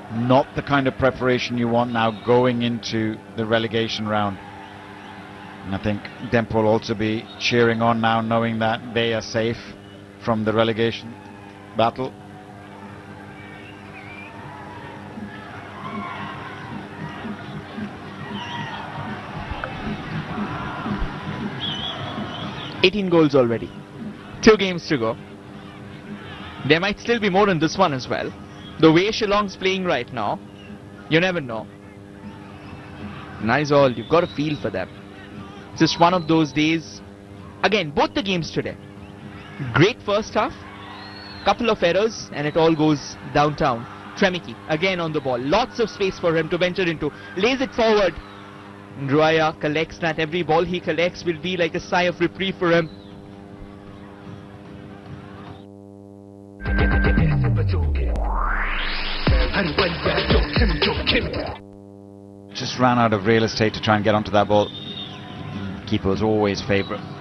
not the kind of preparation you want now going into the relegation round. And I think Demp will also be cheering on now, knowing that they are safe from the relegation battle. "18 goals already. 2 games to go. There might still be more in this one as well. The way Shillong's playing right now, you never know. Aizawl, you've got a feel for them. It's just one of those days. Again, both the games today. Great first half. Couple of errors and it all goes downtown. Tremiki again on the ball. Lots of space for him to venture into. Lays it forward. Ruaya collects that. Every ball he collects will be like a sigh of reprieve for him. Just ran out of real estate to try and get onto that ball. Keeper was always favourite.